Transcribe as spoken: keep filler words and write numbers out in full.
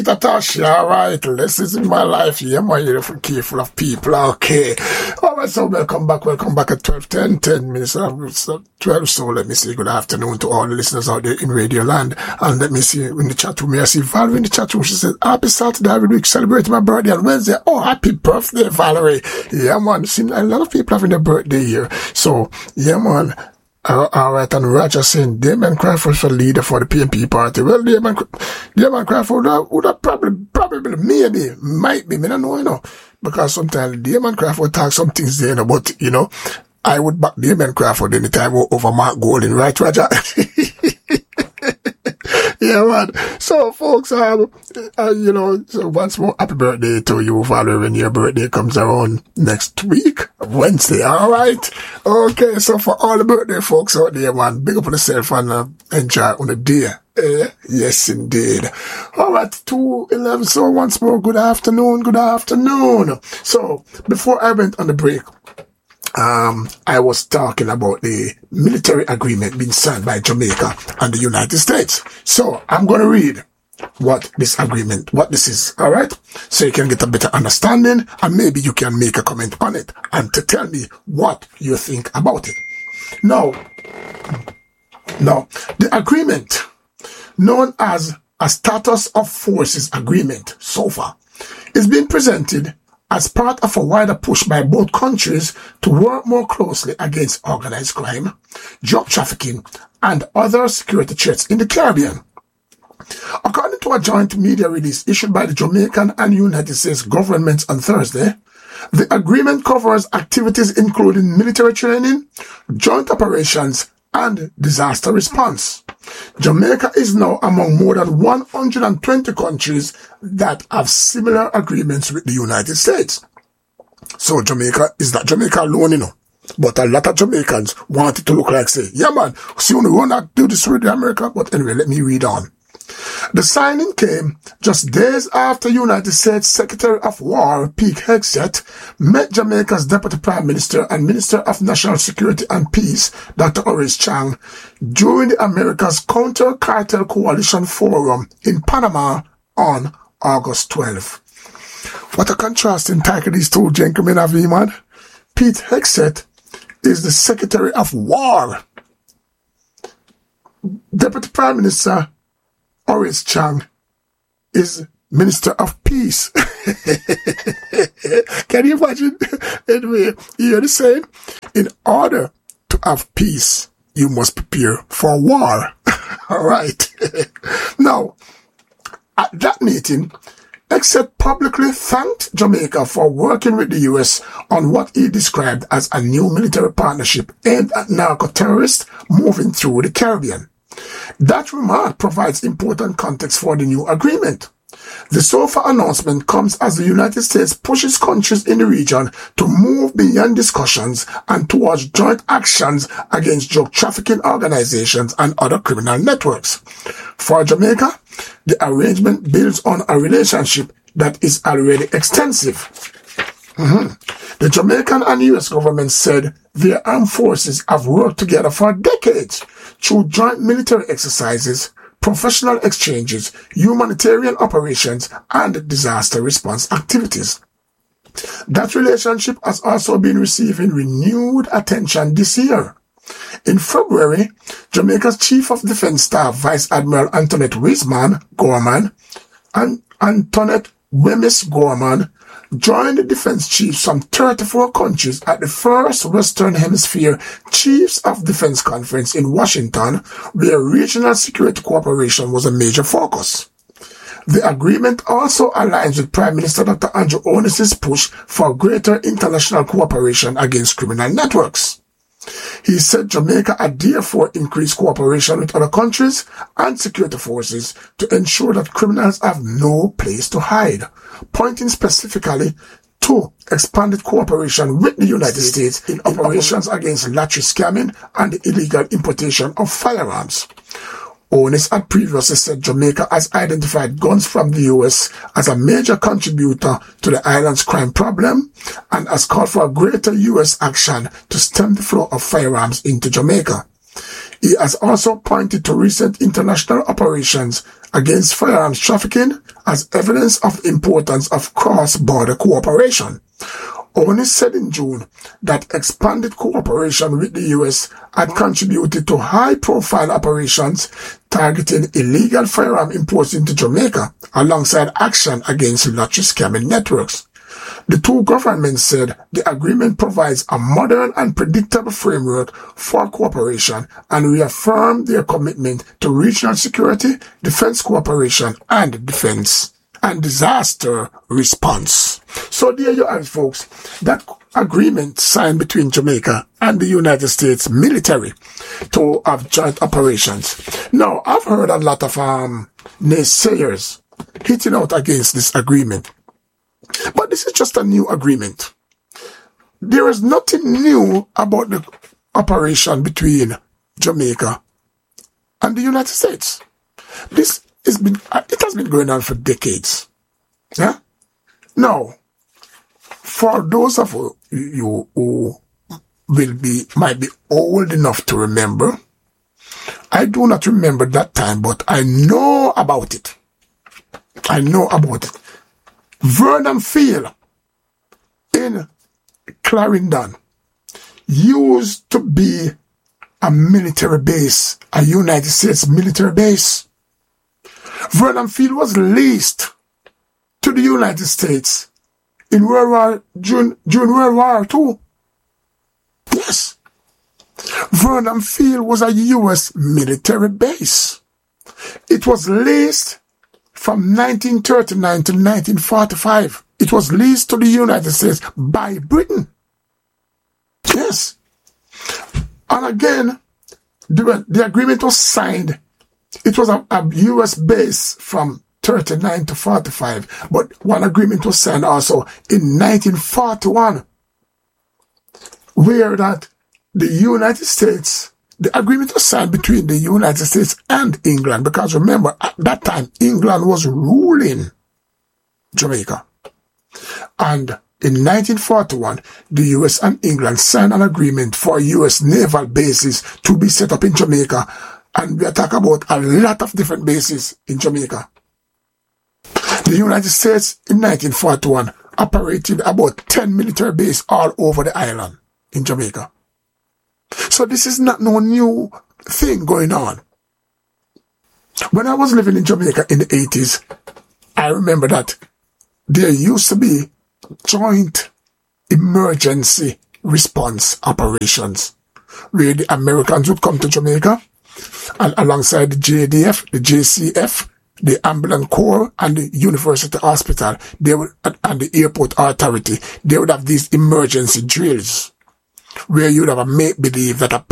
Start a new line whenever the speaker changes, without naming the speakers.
Tatasha, alright, lessons in my life. Yeah, my beautiful careful of people. Okay. Alright, so welcome back, welcome back at twelve ten, ten minutes after twelve. So let me say good afternoon to all the listeners out there in Radio Land. And let me see in the chat room. I see Valerie in the chat room. She said, happy Saturday every week, celebrating my birthday on Wednesday. Oh, happy birthday, Valerie. Yeah, man. See, a lot of people having their birthday here. So, yeah, man. Uh, all right, and Roger saying Damon Crawford for leader for the P N P party. Well, Damon, Damon Crawford would have, would have probably, probably, maybe, might be, I don't know, you know, because sometimes Damon Crawford talks some things there, you know, but, you know, I would back Damon Crawford anytime over Mark Golding, right, Roger? Yeah, man. So, folks, um, uh, you know, so once more, happy birthday to you, Valerie, when your birthday comes around next week, Wednesday, all right? Okay, so for all the birthday folks out there, man, big up on yourself and uh, enjoy on the day. Eh? Yes, indeed. All right, two eleven, so once more, good afternoon, good afternoon. So, before I went on the break, Um, I was talking about the military agreement being signed by Jamaica and the United States. So I'm going to read what this agreement, what this is, all right? So you can get a better understanding and maybe you can make a comment on it and to tell me what you think about it. Now, now, the agreement known as a Status of Forces Agreement so far is being presented as part of a wider push by both countries to work more closely against organized crime, drug trafficking, and other security threats in the Caribbean. According to a joint media release issued by the Jamaican and United States governments on Thursday, the agreement covers activities including military training, joint operations, and disaster response. Jamaica is now among more than one hundred twenty countries that have similar agreements with the United States. So Jamaica is not Jamaica alone, you know. But a lot of Jamaicans want it to look like, say, yeah, man, see, you want to do this with America. But anyway, let me read on. The signing came just days after United States Secretary of War Pete Hegseth met Jamaica's Deputy Prime Minister and Minister of National Security and Peace, Doctor Horace Chang, during the America's Counter-Cartel Coalition Forum in Panama on August twelfth. What a contrasting title these two gentlemen have, man. Pete Hegseth is the Secretary of War. Deputy Prime Minister Horace Chang is Minister of Peace. Can you imagine? Anyway, you hear the saying? In order to have peace, you must prepare for war. All right. Now, at that meeting, Hegseth publicly thanked Jamaica for working with the U S on what he described as a new military partnership aimed at narco-terrorists moving through the Caribbean. That remark provides important context for the new agreement. The SOFA announcement comes as the United States pushes countries in the region to move beyond discussions and towards joint actions against drug trafficking organizations and other criminal networks. For Jamaica, the arrangement builds on a relationship that is already extensive. Mm-hmm. The Jamaican and U S governments said their armed forces have worked together for decades through joint military exercises, professional exchanges, humanitarian operations, and disaster response activities. That relationship has also been receiving renewed attention this year. In February, Jamaica's Chief of Defense Staff, Vice Admiral Antoinette Wiseman Gorman, and Antoinette Wemyss Gorman joined the defense chiefs from thirty-four countries at the first Western Hemisphere Chiefs of Defense Conference in Washington, where regional security cooperation was a major focus. The agreement also aligns with Prime Minister Doctor Andrew Holness's push for greater international cooperation against criminal networks. He said Jamaica had therefore increased cooperation with other countries and security forces to ensure that criminals have no place to hide, pointing specifically to expanded cooperation with the United States in operations against lottery scamming and the illegal importation of firearms. Holness had previously said Jamaica has identified guns from the U S as a major contributor to the island's crime problem and has called for a greater U S action to stem the flow of firearms into Jamaica. He has also pointed to recent international operations against firearms trafficking as evidence of the importance of cross-border cooperation. Oni said in June that expanded cooperation with the U S had contributed to high-profile operations targeting illegal firearm imports into Jamaica, alongside action against lottery scamming networks. The two governments said the agreement provides a modern and predictable framework for cooperation and reaffirmed their commitment to regional security, defense cooperation, and defense and disaster response. So there you have it, folks. That agreement signed between Jamaica and the United States military to have joint operations. Now, I've heard a lot of um, naysayers hitting out against this agreement. But this is just a new agreement. There is nothing new about the operation between Jamaica and the United States. This has been, it has been going on for decades. Yeah? Now, for those of you who will be, might be old enough to remember, I do not remember that time, but I know about it. I know about it. Vernon Field in Clarendon used to be a military base, a United States military base. Vernon Field was leased to the United States in World War, June, June World War Two. Yes. Vernon Field was a U S military base. It was leased from nineteen thirty-nine to nineteen forty-five. It was leased to the United States by Britain. Yes. And again, the, the agreement was signed. It was a, a U S base from thirty-nine to forty-five. But one agreement was signed also in nineteen forty-one, where that the United States, the agreement was signed between the United States and England, because remember, at that time, England was ruling Jamaica. And in nineteen forty-one, the U S and England signed an agreement for U S naval bases to be set up in Jamaica. And we are talking about a lot of different bases in Jamaica. The United States in nineteen forty-one operated about ten military bases all over the island in Jamaica. So this is not no new thing going on. When I was living in Jamaica in the eighties, I remember that there used to be joint emergency response operations where the Americans would come to Jamaica, and alongside the J D F, the J C F, the Ambulance Corps, and the University Hospital, they would, and the Airport Authority, they would have these emergency drills where you'd have a make-believe that a